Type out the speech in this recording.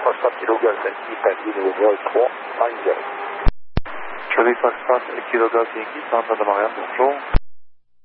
Foxtrot Kilo Golf Yankee, Paris, Nouveau vol 350. Charlie Foxtrot Kilo Golf Yankee, centre de Montréal, bonjour.